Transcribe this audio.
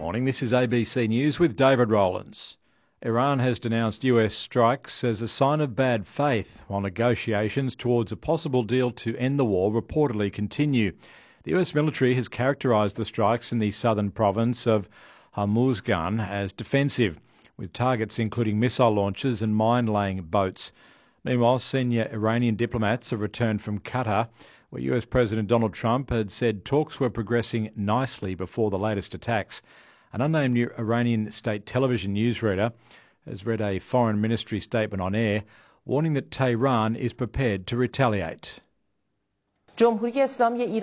morning, this is ABC News with David Rowlands. Iran has denounced US strikes as a sign of bad faith, while negotiations towards a possible deal to end the war reportedly continue. The US military has characterised the strikes in the southern province of Hormuzgan as defensive, with targets including missile launchers and mine-laying boats. Meanwhile, senior Iranian diplomats have returned from Qatar, where US President Donald Trump had said talks were progressing nicely before the latest attacks. An unnamed Iranian state television newsreader has read a foreign ministry statement on air warning that Tehran is prepared to retaliate.